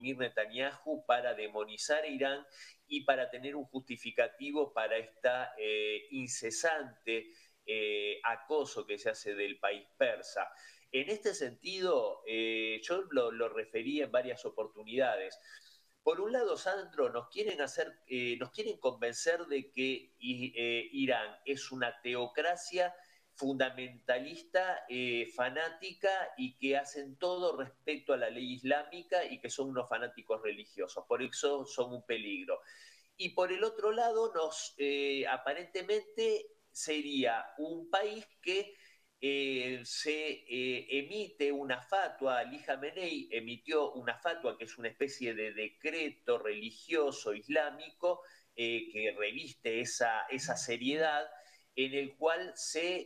Netanyahu para demonizar a Irán y para tener un justificativo para esta incesante acoso que se hace del país persa. En este sentido, yo lo referí en varias oportunidades. Por un lado, Sandro, nos quieren convencer de que Irán es una teocracia fundamentalista, fanática y que hacen todo respecto a la ley islámica y que son unos fanáticos religiosos. Por eso son un peligro. Y por el otro lado, aparentemente sería un país que emite una fatua, Ali Khamenei emitió una fatua que es una especie de decreto religioso islámico que reviste esa seriedad, en el cual se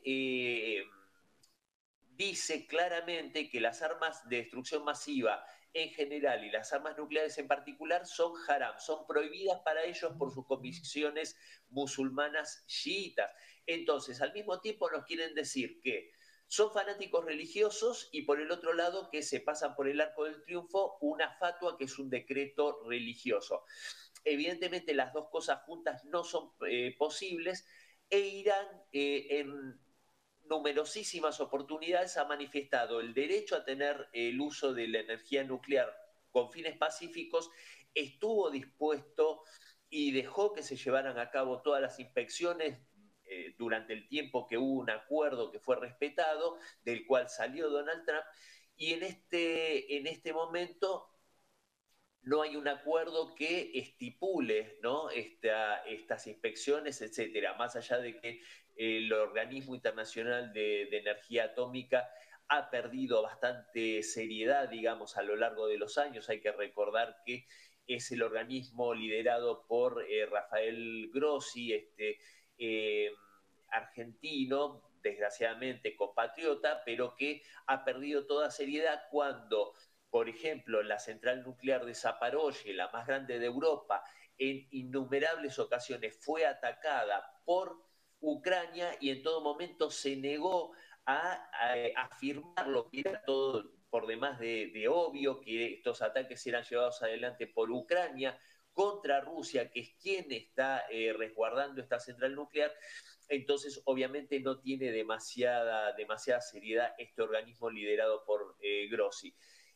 dice claramente que las armas de destrucción masiva en general y las armas nucleares en particular son haram, son prohibidas para ellos por sus convicciones musulmanas chiitas. Entonces, al mismo tiempo nos quieren decir que son fanáticos religiosos y por el otro lado que se pasan por el arco del triunfo una fatua que es un decreto religioso. Evidentemente las dos cosas juntas no son posibles e Irán en numerosísimas oportunidades ha manifestado el derecho a tener el uso de la energía nuclear con fines pacíficos, estuvo dispuesto y dejó que se llevaran a cabo todas las inspecciones durante el tiempo que hubo un acuerdo que fue respetado, del cual salió Donald Trump, y en este momento no hay un acuerdo que estipule, ¿no? Estas inspecciones, etcétera, más allá de que el Organismo Internacional de Energía Atómica ha perdido bastante seriedad, digamos, a lo largo de los años. Hay que recordar que es el organismo liderado por Rafael Grossi, eh, argentino, desgraciadamente compatriota, pero que ha perdido toda seriedad cuando, por ejemplo, la central nuclear de Zaporozhye, la más grande de Europa, en innumerables ocasiones fue atacada por Ucrania y en todo momento se negó a afirmar lo que era todo por demás de obvio, que estos ataques eran llevados adelante por Ucrania contra Rusia, que es quien está resguardando esta central nuclear. Entonces, obviamente, no tiene demasiada seriedad este organismo liderado por Grossi.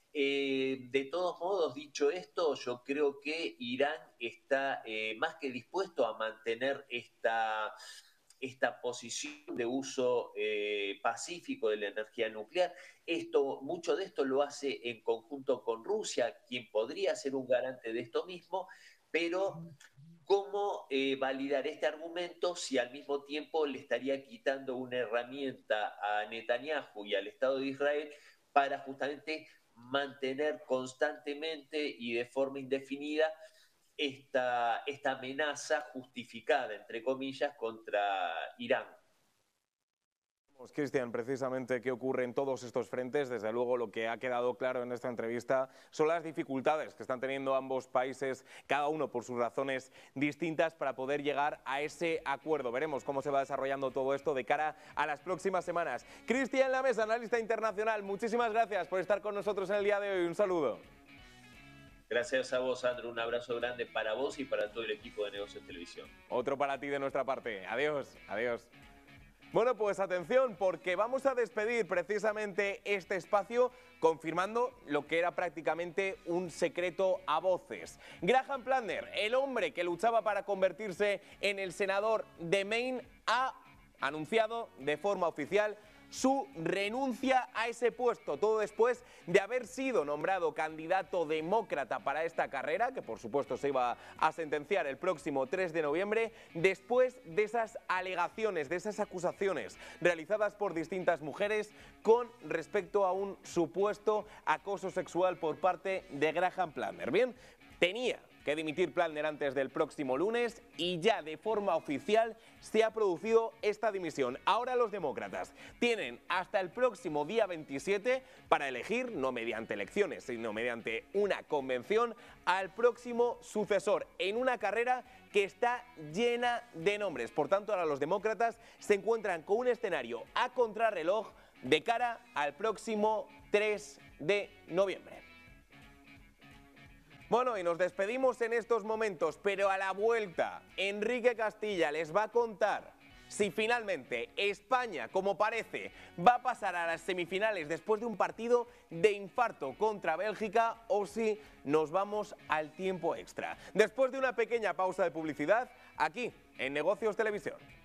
De todos modos, dicho esto, yo creo que Irán está más que dispuesto a mantener esta posición de uso pacífico de la energía nuclear. Mucho de esto lo hace en conjunto con Rusia, quien podría ser un garante de esto mismo, pero ¿cómo validar este argumento si al mismo tiempo le estaría quitando una herramienta a Netanyahu y al Estado de Israel para justamente mantener constantemente y de forma indefinida esta amenaza justificada, entre comillas, contra Irán? Cristian, precisamente qué ocurre en todos estos frentes. Desde luego lo que ha quedado claro en esta entrevista son las dificultades que están teniendo ambos países, cada uno por sus razones distintas, para poder llegar a ese acuerdo. Veremos cómo se va desarrollando todo esto de cara a las próximas semanas. Cristian Lamesa, analista internacional, muchísimas gracias por estar con nosotros en el día de hoy. Un saludo. Gracias a vos, Sandro. Un abrazo grande para vos y para todo el equipo de Negocios Televisión. Otro para ti de nuestra parte. Adiós, adiós. Bueno, pues atención, porque vamos a despedir precisamente este espacio confirmando lo que era prácticamente un secreto a voces. Graham Planner, el hombre que luchaba para convertirse en el senador de Maine, ha anunciado de forma oficial su renuncia a ese puesto, todo después de haber sido nombrado candidato demócrata para esta carrera, que por supuesto se iba a sentenciar el próximo 3 de noviembre, después de esas alegaciones, de esas acusaciones realizadas por distintas mujeres con respecto a un supuesto acoso sexual por parte de Graham Planner. Bien, tenía que dimitir Planner antes del próximo lunes y ya de forma oficial se ha producido esta dimisión. Ahora los demócratas tienen hasta el próximo día 27 para elegir, no mediante elecciones, sino mediante una convención, al próximo sucesor en una carrera que está llena de nombres. Por tanto, ahora los demócratas se encuentran con un escenario a contrarreloj de cara al próximo 3 de noviembre. Bueno, y nos despedimos en estos momentos, pero a la vuelta, Enrique Castilla les va a contar si finalmente España, como parece, va a pasar a las semifinales después de un partido de infarto contra Bélgica o si nos vamos al tiempo extra. Después de una pequeña pausa de publicidad, aquí en Negocios Televisión.